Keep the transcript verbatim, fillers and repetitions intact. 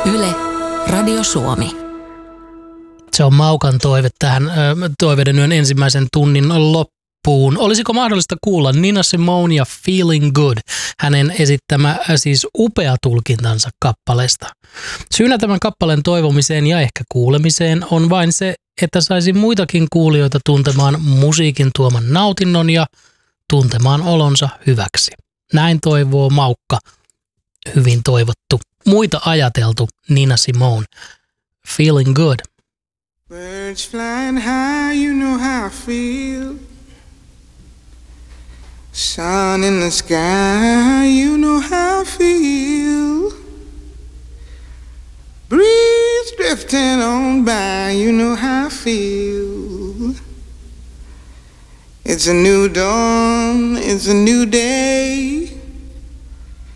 Yle, Radio Suomi. Se on Maukan toive tähän ö, Toiveiden yön ensimmäisen tunnin loppuun. Olisiko mahdollista kuulla Nina Simone ja Feeling Good, hänen esittämä siis upea tulkintansa kappaleesta. Syynä tämän kappaleen toivomiseen ja ehkä kuulemiseen on vain se, että saisi muitakin kuulijoita tuntemaan musiikin tuoman nautinnon ja tuntemaan olonsa hyväksi. Näin toivoo Maukka. Hyvin toivottu. Muita ajateltu Nina Simone. Feeling Good. Birds flying high, you know how I feel. Sun in the sky, you know how I feel. Breeze drifting on by, you know how I feel. It's a new dawn, it's a new day.